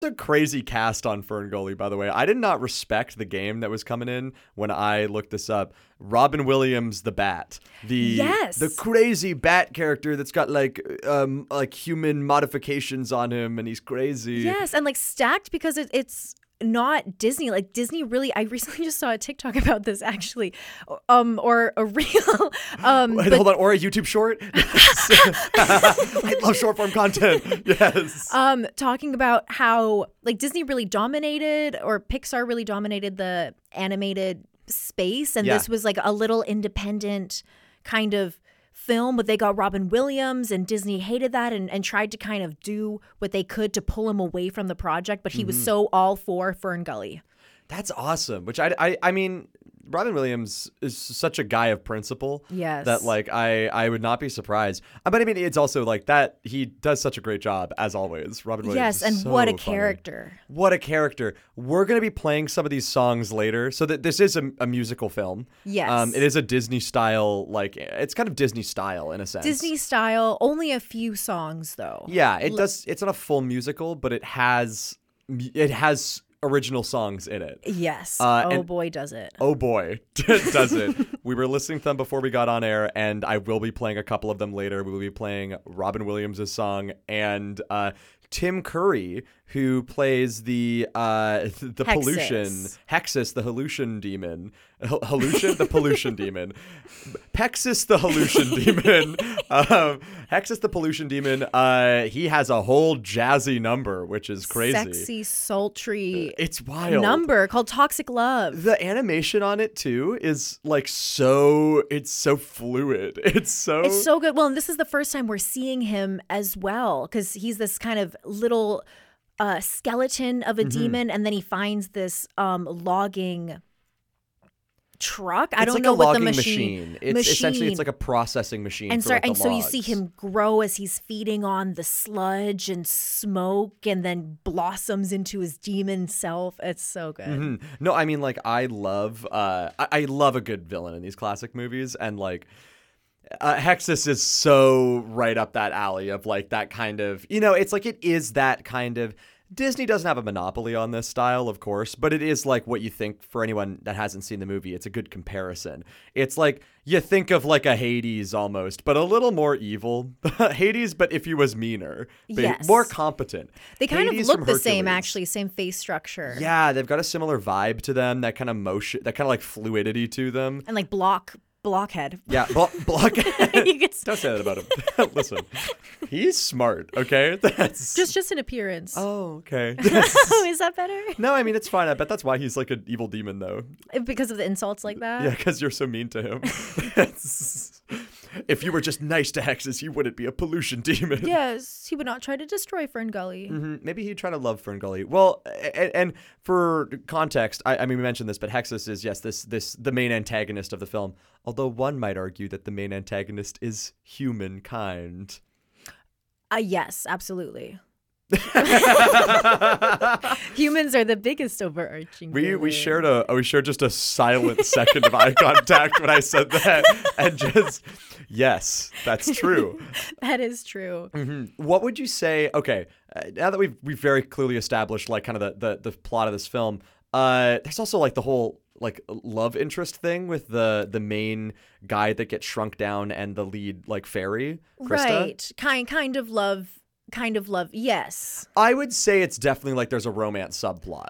A crazy cast on Ferngully, by the way. I did not respect the game that was coming in when I looked this up. Robin Williams, the Bat, the crazy Bat character that's got like human modifications on him, and he's crazy. Yes, and like stacked because it's not Disney. Like Disney really, I recently just saw a TikTok about this actually, or a reel. Wait, hold on, or a YouTube short. I love short form content. Yes. Talking about how like Disney really dominated, or Pixar really dominated the animated space, and this was like a little independent kind of film, but they got Robin Williams, and Disney hated that and tried to kind of do what they could to pull him away from the project, but he was so all for Ferngully. That's awesome. Which I mean, Robin Williams is such a guy of principle. Yes. That like I would not be surprised. But I mean, it's also like that he does such a great job as always. Robin Williams. Yes, and so what a funny. character. What a character. We're going to be playing some of these songs later. So that this is a musical film. Yes. It is a Disney style, like it's kind of Disney style in a sense. Disney style, only a few songs though. Yeah, it does. It's not a full musical, but it has original songs in it. Yes. Boy, does it. Oh boy, does it. We were listening to them before we got on air, and I will be playing a couple of them later. We will be playing Robin Williams' song and Tim Curry, who plays the Hexus, the pollution demon. The pollution demon. Pexus, the pollution demon. Hexus, the pollution demon. He has a whole jazzy number, which is crazy. Sexy, sultry. It's wild. Number called Toxic Love. The animation on it too is like it's so fluid. It's so good. Well, and this is the first time we're seeing him as well, because he's this kind of little skeleton of a demon, and then he finds this logging truck. I don't know what the machine. It's essentially like a processing machine. And for so you see him grow as he's feeding on the sludge and smoke, and then blossoms into his demon self. It's so good. Mm-hmm. No, I mean, like I love a good villain in these classic movies, and like Hexus is so right up that alley of like that kind of, it's like it is that kind of. Disney doesn't have a monopoly on this style, of course, but it is like what you think for anyone that hasn't seen the movie. It's a good comparison. It's like you think of like a Hades almost, but a little more evil. Hades, but if he was meaner, more competent. They kind Hades of look the Hercules. same, actually, same face structure. Yeah, they've got a similar vibe to them, that kind of motion, that kind of like fluidity to them. And like Blockhead. Yeah, Blockhead. You get Don't say that about him. Listen, he's smart, okay? That's just an appearance. Oh, okay. Oh, is that better? No, I mean, it's fine. I bet that's why he's like an evil demon, though. Because of the insults like that? Yeah, because you're so mean to him. If you were just nice to Hexus, he wouldn't be a pollution demon. Yes, he would not try to destroy Ferngully. Mm-hmm. Maybe he'd try to love Ferngully. Well, and for context, I mean, we mentioned this, but Hexus is, yes, the main antagonist of the film. Although one might argue that the main antagonist is humankind. Yes, absolutely. Humans are the biggest overarching. We shared just a silent second of eye contact when I said that, and just yes, that's true. That is true. Mm-hmm. What would you say? Okay, now that we've very clearly established like kind of the plot of this film, there's also like the whole like love interest thing with the main guy that gets shrunk down and the lead like fairy, Krista. Right, kind of love. Yes, I would say it's definitely like there's a romance subplot.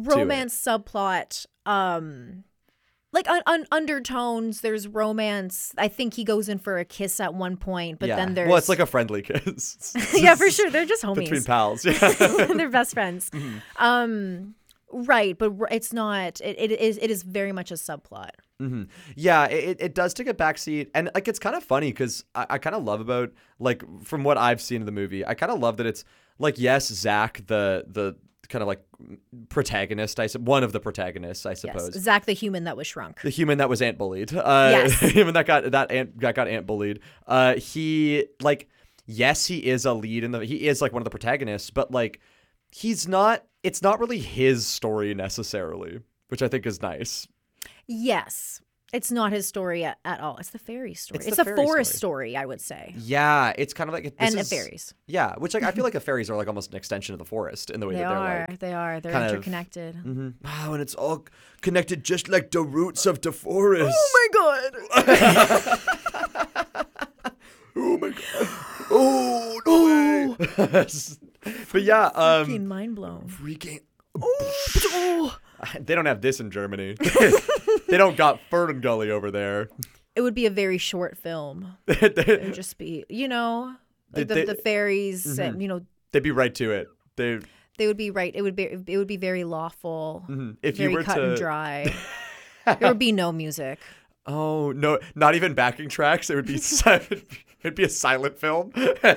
Like undertones. There's romance. I think he goes in for a kiss at one point, but then there's it's like a friendly kiss. Yeah, for sure. They're just homies between pals. Yeah, they're best friends. Mm-hmm. Right, but it's not. It is very much a subplot. Mm-hmm. Yeah, it does take a backseat, and like it's kind of funny because I kind of love about like from what I've seen in the movie, I kind of love that it's like yes, Zach the kind of like protagonist, one of the protagonists, I suppose. Yes. Zach, the human that was shrunk, the human that was ant bullied. Yes, human that got ant bullied. He like yes, he is a lead he is like one of the protagonists, but like he's not. It's not really his story necessarily, which I think is nice. Yes. It's not his story at all. It's the fairy story. It's the a fairy forest story, I would say. Yeah, it's kind of like fairies. Yeah, which like I feel like the fairies are like almost an extension of the forest in the way that they're like. They are. They're interconnected. Wow, and it's all connected just like the roots of the forest. Oh my god. Oh my god. Oh no way. But yeah, freaking mind blown. They don't have this in Germany. They don't got Fern Gully over there. It would be a very short film. It would just be, like the fairies, and, they'd be right to it. They would be right. It would be very lawful. If very you were cut and dry. There would be no music. Oh no! Not even backing tracks. It would be it'd be a silent film.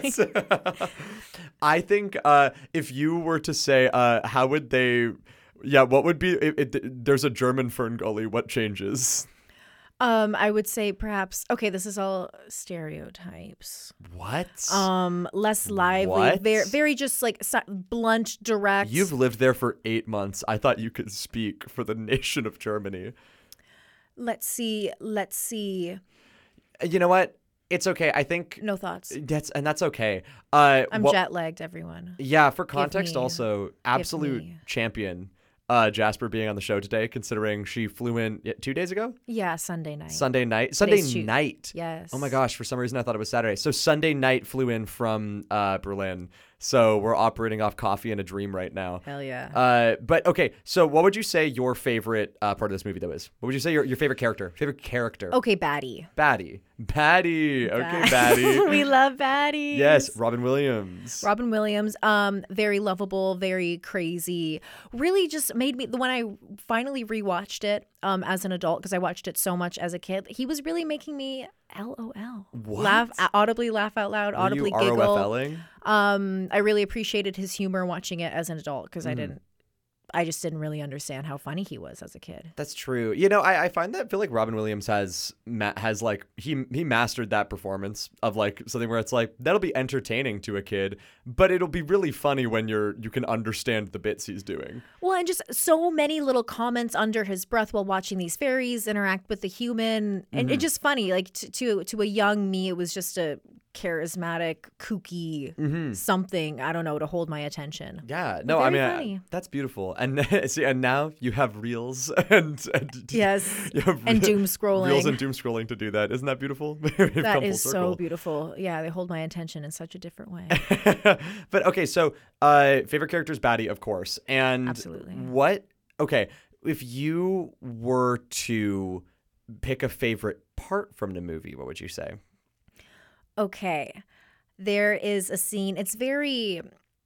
I think if you were to say, how would they? Yeah, what would be? There's a German Fern Gully. What changes? I would say perhaps. Okay, this is all stereotypes. What? Less lively. What? Very just like blunt, direct. You've lived there for 8 months. I thought you could speak for the nation of Germany. Let's see. You know what? It's okay. I think no thoughts. That's okay. I'm jet lagged, everyone. Yeah, for context, also absolute champion. Jasper being on the show today, considering she flew in 2 days ago. Yeah, Sunday night. Sunday night. Yes. Oh my gosh! For some reason, I thought it was Saturday. So Sunday night flew in from Berlin. So we're operating off coffee and a dream right now. Hell yeah. But okay, so what would you say your favorite part of this movie though is? What would you say your favorite character? Okay, Batty. Okay, Batty. We love Batty. Yes, Robin Williams. Very lovable, very crazy. Really just made me, when I finally rewatched it as an adult, because I watched it so much as a kid, he was really making me LOL. What? Audibly laugh out loud, audibly Were you giggle. ROFLing? I really appreciated his humor watching it as an adult, because I just didn't really understand how funny he was as a kid. That's true. I find that I feel like Robin Williams has like he mastered that performance of like something where it's like that'll be entertaining to a kid, but it'll be really funny when you can understand the bits he's doing. Well, and just so many little comments under his breath while watching these fairies interact with the human, and it's just funny. Like to a young me, it was just a charismatic, kooky something, I don't know, to hold my attention. Yeah, no, funny. That's beautiful. And see, and now you have reels and yes, and doom scrolling. Reels and doom scrolling to do that. Isn't that beautiful? That is so beautiful. Yeah, they hold my attention in such a different way. But okay, so favorite character is Batty, of course. And absolutely. Okay, if you were to pick a favorite part from the movie, what would you say? Okay, there is a scene. It's very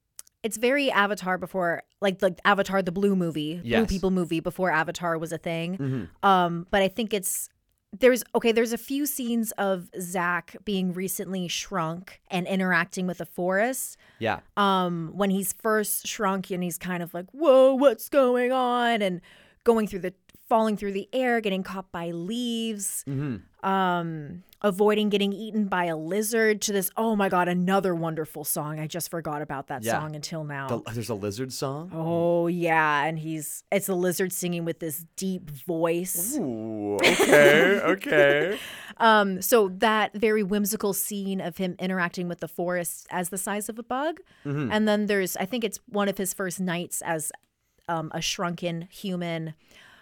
Avatar before, like Avatar, the Blue movie, Blue People movie before Avatar was a thing. But I think there's a few scenes of Zach being recently shrunk and interacting with the forest. Yeah. When he's first shrunk and he's kind of like, whoa, what's going on? And falling through the air, getting caught by leaves. Avoiding getting eaten by a lizard, to this, oh my God, another wonderful song. I just forgot about that song until now. There's a lizard song? Oh, yeah. And it's a lizard singing with this deep voice. Ooh, okay. So that very whimsical scene of him interacting with the forest as the size of a bug. And then I think it's one of his first nights as a shrunken human.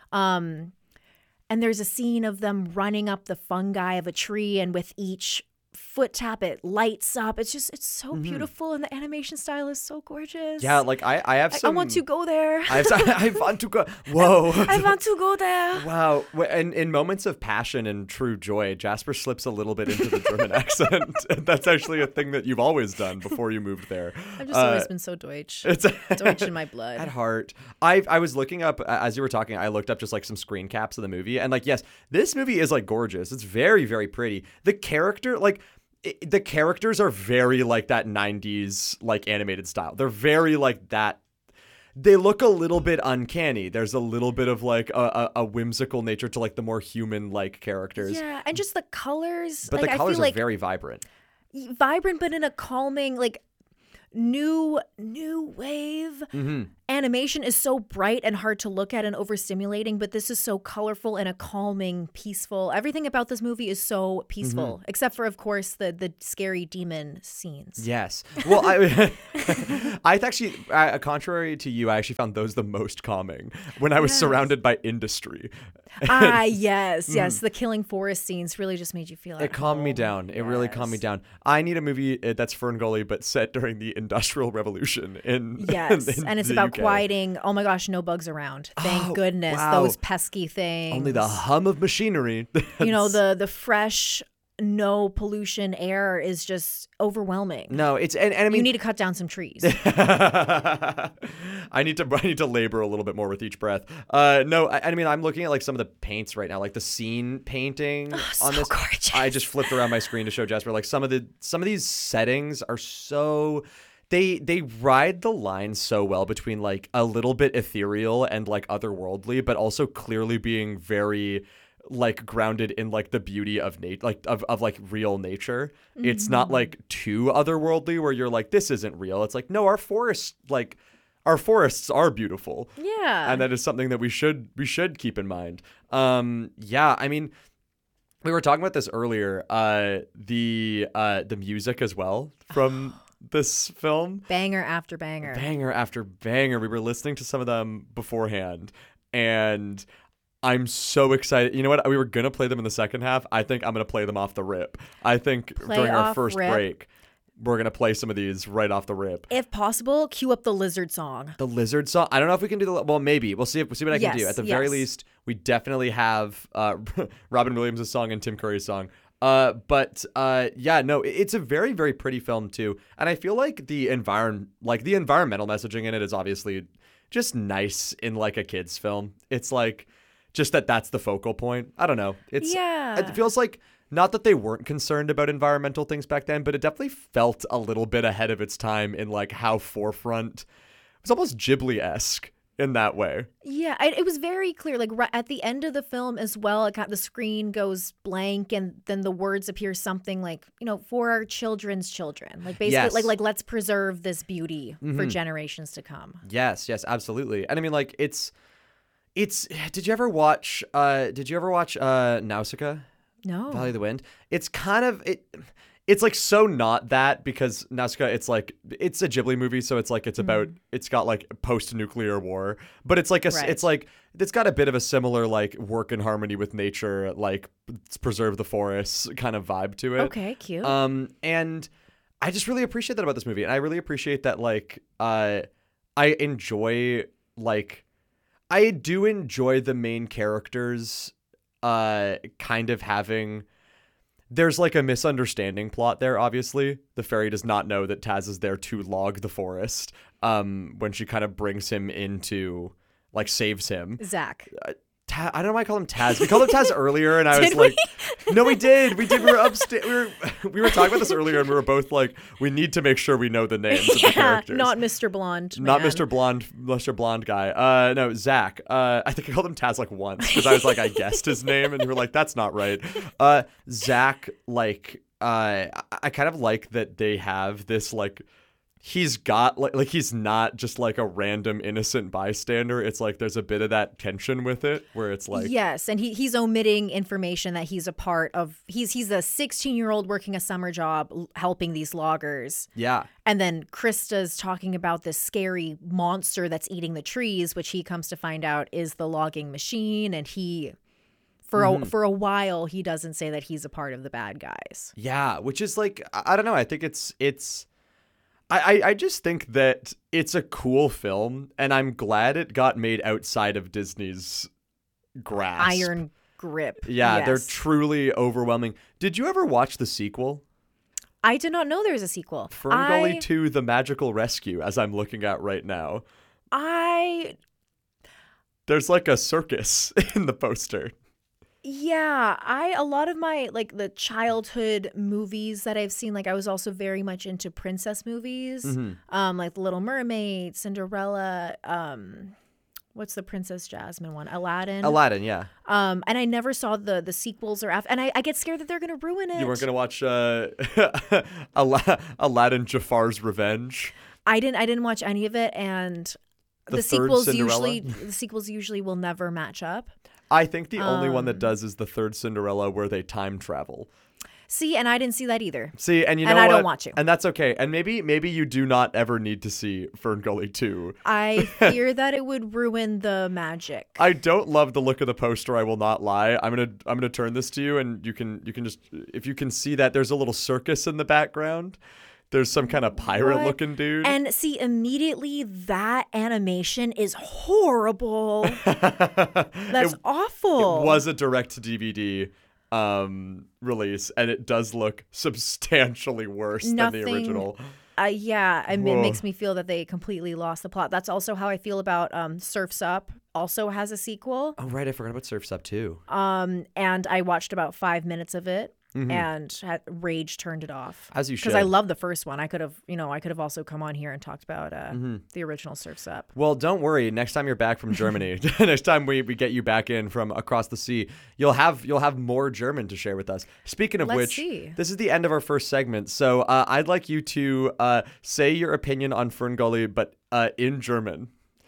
And there's a scene of them running up the fungi of a tree, and with each foot tap, it lights up. It's so beautiful, and the animation style is so gorgeous. Yeah, like I have some. I want to go there. I want to go. Whoa. I want to go there. Wow. And in moments of passion and true joy, Jasper slips a little bit into the German accent. That's actually a thing that you've always done before you moved there. I've just always been so Deutsch. It's Deutsch in my blood. At heart. I was looking up, as you were talking, I looked up just like some screen caps of the movie. And like, yes, this movie is like gorgeous. It's very, very pretty. The characters are very like that 90s like animated style. They're very like that. They look a little bit uncanny. There's a little bit of like a whimsical nature to like the more human like characters. Yeah, and just the colors. But like, the colors I feel are very vibrant. Vibrant, but in a calming, like new wave. animation is so bright and hard to look at and overstimulating, but this is so colorful and a calming, peaceful. Everything about this movie is so peaceful, except for, of course, the scary demon scenes. Yes. Well, I actually, contrary to you, I actually found those the most calming when I was surrounded by industry. Yes. The killing forest scenes really just made you feel it calmed me down. It really calmed me down. I need a movie that's Ferngully, but set during the Industrial Revolution in and it's about UK. Quieting. Oh my gosh, no bugs around. Thank goodness. Wow. Those pesky things. Only the hum of machinery. You know, the fresh, no pollution air is just overwhelming. No, it's and I mean you need to cut down some trees. I need to labor a little bit more with each breath. No, I mean I'm looking at like some of the paints right now, like the scene painting on this. Gorgeous. I just flipped around my screen to show Jasper like some of these settings are so they ride the line so well between like a little bit ethereal and like otherworldly, but also clearly being very like grounded in like the beauty of of like real nature. It's not like too otherworldly where you're like, this isn't real. It's like, no, our forests are beautiful. Yeah. And that is something that we should keep in mind. Yeah, I mean, we were talking about this earlier. The music as well from this film. Banger after banger. Banger after banger. We were listening to some of them beforehand, and I'm so excited. You know what? We were going to play them in the second half. I think I'm going to play them off the rip. I think during our first break, we're going to play some of these right off the rip. If possible, cue up the Lizard song. The Lizard song? I don't know if we can do the... Well, maybe. We'll see what I can do. At the very least, we definitely have Robin Williams' song and Tim Curry's song. Yeah, no, it's a very, very pretty film too. And I feel like the environmental messaging in it is obviously just nice in like a kid's film. It's like... just that's the focal point. I don't know. It feels like not that they weren't concerned about environmental things back then, but it definitely felt a little bit ahead of its time in like how forefront. It was almost Ghibli-esque in that way. Yeah, it was very clear. Like right at the end of the film as well, the screen goes blank, and then the words appear something like, you know, for our children's children. Like basically, like let's preserve this beauty for generations to come. Yes, absolutely. And I mean, like it's. Did you ever watch Nausicaa? No. Valley of the Wind? It's kind of it's like so not that, because Nausicaa it's a Ghibli movie, so it's like it's got like post-nuclear war, but it's like it's got a bit of a similar like work in harmony with nature, like preserve the forests kind of vibe to it. Okay, cute. And I just really appreciate that about this movie, and I really appreciate that like I do enjoy the main characters kind of having... There's like a misunderstanding plot there, obviously. The fairy does not know that Taz is there to log the forest when she kind of brings him into... like saves him. Zach. I don't know why I call him Taz. We called him Taz earlier, and I was like, no, we did. We were upstairs. We were talking about this earlier, and we were both like, we need to make sure we know the names of the characters. Not Mr. Blonde. Not Mr. Blonde guy. No, Zach. I think I called him Taz like once because I was like, I guessed his name, and you were like, that's not right. Zach, like, I kind of like that they have this like. He's got like he's not just like a random innocent bystander. It's like there's a bit of that tension with it where it's like, yes, and he's omitting information that he's a part of. He's a 16-year-old working a summer job helping these loggers. Yeah. And then Krista's talking about this scary monster that's eating the trees, which he comes to find out is the logging machine, and he for a while he doesn't say that he's a part of the bad guys. Yeah, which is like, I don't know, I think it's I just think that it's a cool film, and I'm glad it got made outside of Disney's grasp. Iron grip. Yeah, yes. They're truly overwhelming. Did you ever watch the sequel? I did not know there was a sequel. Ferngully 2: The Magical Rescue, as I'm looking at right now. There's like a circus in the poster. Yeah, a lot of my like the childhood movies that I've seen, like I was also very much into princess movies, like The Little Mermaid, Cinderella, what's the Princess Jasmine one? Aladdin, yeah. And I never saw the sequels or after, and I get scared that they're gonna ruin it. You weren't gonna watch Aladdin Jafar's Revenge? I didn't watch any of it, and The third Cinderella? The sequels usually will never match up. I think the only one that does is the third Cinderella, where they time travel. See, and I didn't see that either. See, and I don't want to. And that's okay. And maybe you do not ever need to see Ferngully 2. I fear that it would ruin the magic. I don't love the look of the poster, I will not lie. I'm gonna turn this to you, and you can just, if you can see that there's a little circus in the background. There's some kind of pirate looking dude. And see, immediately that animation is horrible. That's awful. It was a direct to DVD release, and it does look substantially worse than the original. It makes me feel that they completely lost the plot. That's also how I feel about Surf's Up. Also has a sequel. Oh right, I forgot about Surf's Up too. And I watched about 5 minutes of it. And had rage turned it off. As you should. Because I love the first one. I could have also come on here and talked about the original Surf's Up. Well, don't worry. Next time you're back from Germany, next time we get you back in from across the sea, you'll have more German to share with us. Speaking of this is the end of our first segment. So I'd like you to say your opinion on Ferngully, but in German.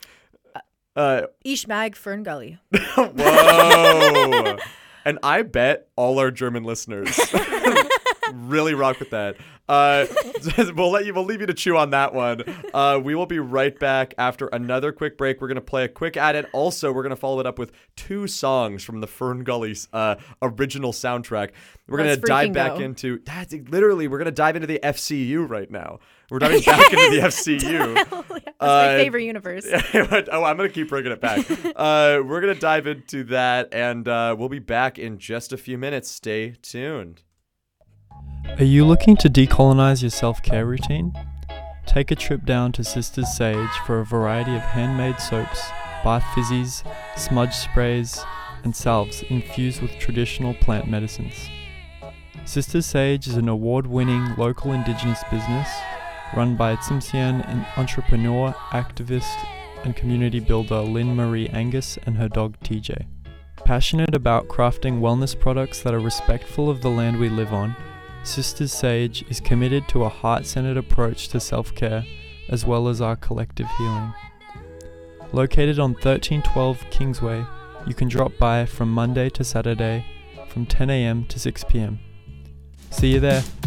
Ich mag Ferngully. Whoa. And I bet all our German listeners really rock with that. We'll leave you to chew on that one. We will be right back after another quick break. We're going to play a quick ad. Also, we're going to follow it up with 2 songs from the Ferngully's original soundtrack. We're going to dive back into we're going to dive into the FCU right now. We're diving back into the FCU. That's my favorite universe. I'm going to keep bringing it back. We're going to dive into that, and we'll be back in just a few minutes. Stay tuned. Are you looking to decolonize your self-care routine? Take a trip down to Sisters Sage for a variety of handmade soaps, bath fizzies, smudge sprays, and salves infused with traditional plant medicines. Sisters Sage is an award-winning local indigenous business run by Tsimshian entrepreneur, activist, and community builder Lynn Marie Angus and her dog TJ. Passionate about crafting wellness products that are respectful of the land we live on, Sisters Sage is committed to a heart-centered approach to self-care as well as our collective healing. Located on 1312 Kingsway, you can drop by from Monday to Saturday from 10 a.m. to 6 p.m. See you there.